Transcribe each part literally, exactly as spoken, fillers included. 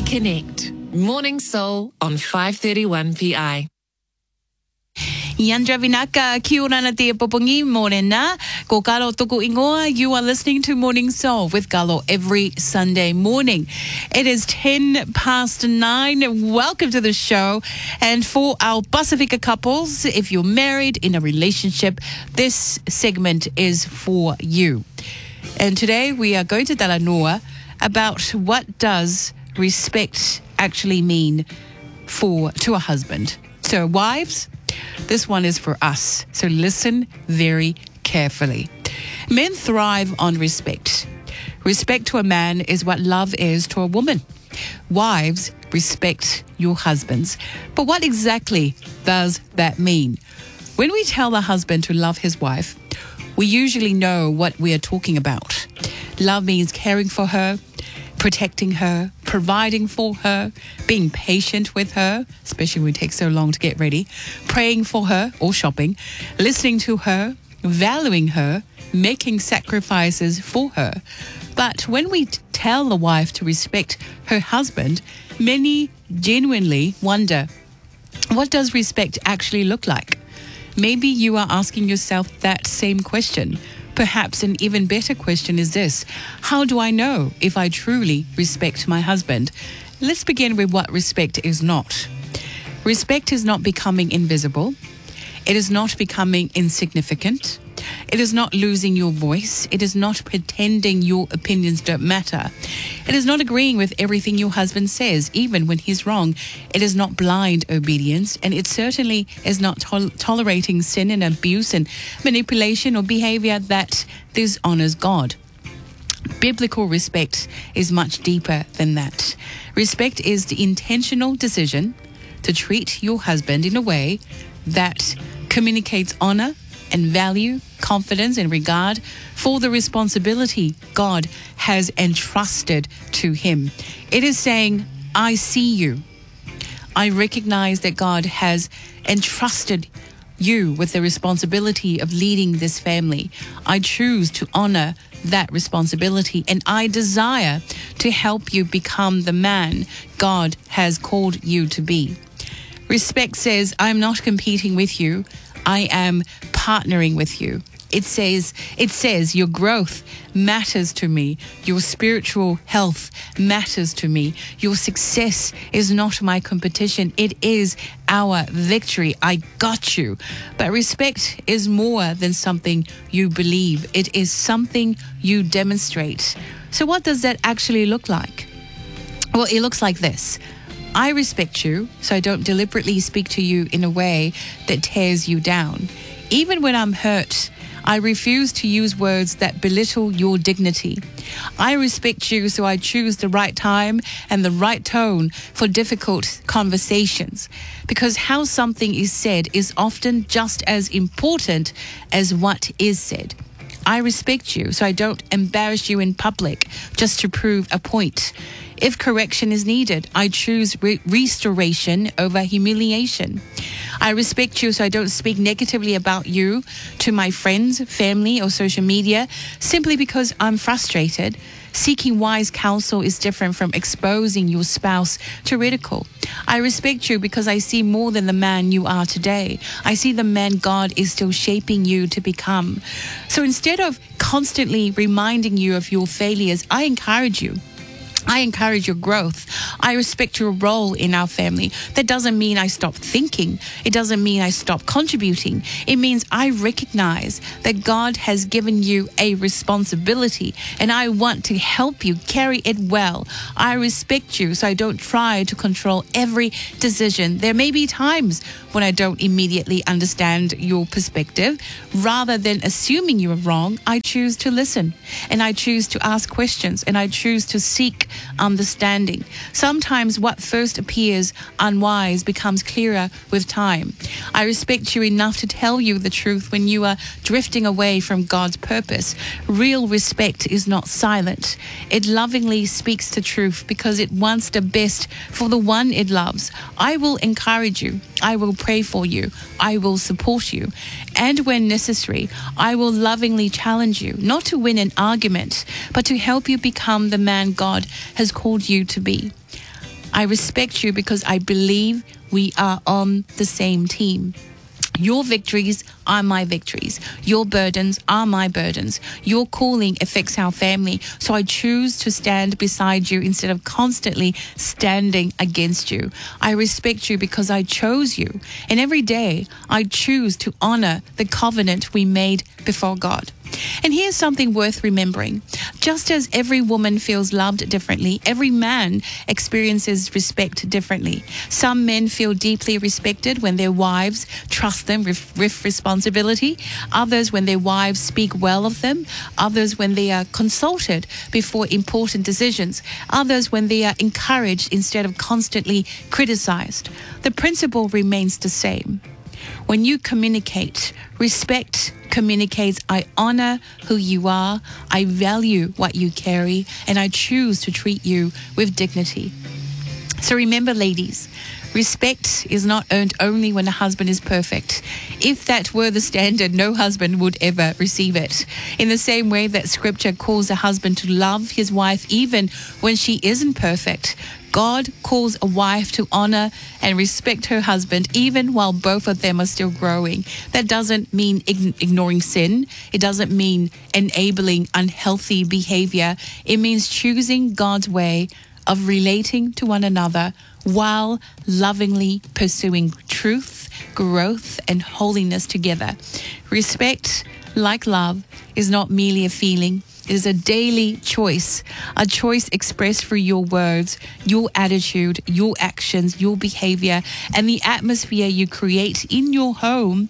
Connect. Morning Soul on five thirty-one P I. Yandra Vinaka, kia ora na te popongi, morena. Ko Galo toko ingoa. You are listening to Morning Soul with Galo every Sunday morning. It is ten past nine. Welcome to the show. And for our Pacifica couples, if you're married in a relationship, this segment is for you. And today we are going to Talanoa about what does respect actually mean for to a husband. So wives, this one is for us. So listen very carefully. Men thrive on respect. Respect to a man is what love is to a woman. Wives, respect your husbands. But what exactly does that mean? When we tell the husband to love his wife, we usually know what we are talking about. Love means caring for her, protecting her, providing for her, being patient with her, especially when it takes so long to get ready, praying for her or shopping, listening to her, valuing her, making sacrifices for her. But when we t- tell the wife to respect her husband, many genuinely wonder, what does respect actually look like? Maybe you are asking yourself that same question. Perhaps an even better question is this: how do I know if I truly respect my husband? Let's begin with what respect is not. Respect is not becoming invisible. It is not becoming insignificant. It is not losing your voice. It is not pretending your opinions don't matter. It is not agreeing with everything your husband says, even when he's wrong. It is not blind obedience, and it certainly is not tol- tolerating sin and abuse and manipulation or behavior that dishonors God. Biblical respect is much deeper than that. Respect is the intentional decision to treat your husband in a way that communicates honor and value, confidence and regard for the responsibility God has entrusted to him. It is saying, I see you. I recognize that God has entrusted you with the responsibility of leading this family. I choose to honor that responsibility, and I desire to help you become the man God has called you to be. Respect says, I'm not competing with you. I am partnering with you. It says, it says your growth matters to me. Your spiritual health matters to me. Your success is not my competition. It is our victory. I got you. But respect is more than something you believe. It is something you demonstrate. So what does that actually look like? Well, it looks like this. I respect you, so I don't deliberately speak to you in a way that tears you down. Even when I'm hurt, I refuse to use words that belittle your dignity. I respect you, so I choose the right time and the right tone for difficult conversations, because how something is said is often just as important as what is said. I respect you, so I don't embarrass you in public just to prove a point. If correction is needed, I choose re- restoration over humiliation. I respect you, so I don't speak negatively about you to my friends, family, or social media simply because I'm frustrated. Seeking wise counsel is different from exposing your spouse to ridicule. I respect you because I see more than the man you are today. I see the man God is still shaping you to become. So instead of constantly reminding you of your failures, I encourage you. I encourage your growth. I respect your role in our family. That doesn't mean I stop thinking. It doesn't mean I stop contributing. It means I recognize that God has given you a responsibility, and I want to help you carry it well. I respect you, so I don't try to control every decision. There may be times when I don't immediately understand your perspective. Rather than assuming you are wrong, I choose to listen, and I choose to ask questions, and I choose to seek understanding. Sometimes what first appears unwise becomes clearer with time. I respect you enough to tell you the truth when you are drifting away from God's purpose. Real respect is not silent. It lovingly speaks the truth because it wants the best for the one it loves. I will encourage you. I will pray for you. I will support you. And when necessary, I will lovingly challenge you, not to win an argument, but to help you become the man God has called you to be. I respect you because I believe we are on the same team. Your victories are my victories. Your burdens are my burdens. Your calling affects our family. So I choose to stand beside you instead of constantly standing against you. I respect you because I chose you. And every day I choose to honor the covenant we made before God. And here's something worth remembering. Just as every woman feels loved differently, every man experiences respect differently. Some men feel deeply respected when their wives trust them with, with responsibility. Others when their wives speak well of them. Others when they are consulted before important decisions. Others when they are encouraged instead of constantly criticized. The principle remains the same. When you communicate, respect communicates, I honor who you are, I value what you carry, and I choose to treat you with dignity. So remember, ladies, respect is not earned only when a husband is perfect. If that were the standard, no husband would ever receive it. In the same way that scripture calls a husband to love his wife even when she isn't perfect, God calls a wife to honor and respect her husband even while both of them are still growing. That doesn't mean ign- ignoring sin. It doesn't mean enabling unhealthy behavior. It means choosing God's way of relating to one another while lovingly pursuing truth, growth, and holiness together. Respect, like love, is not merely a feeling. It is a daily choice, a choice expressed through your words, your attitude, your actions, your behavior, and the atmosphere you create in your home.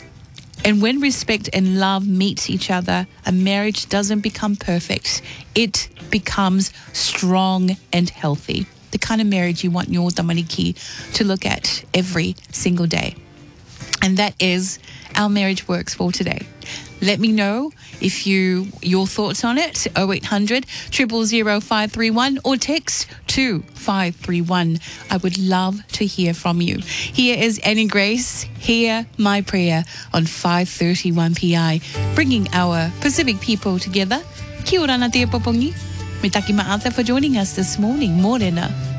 And when respect and love meet each other, a marriage doesn't become perfect. It becomes strong and healthy. The kind of marriage you want your tamariki to look at every single day. And that is our Marriage Works for today. Let me know if you your thoughts on it. oh eight hundred, zero zero zero, five three one or text two five three one. I would love to hear from you. Here is Annie Grace, Hear My Prayer on five thirty-one P I, bringing our Pacific people together. Kia ora na te popongi. Me taki ma'ata for joining us this morning. Morena.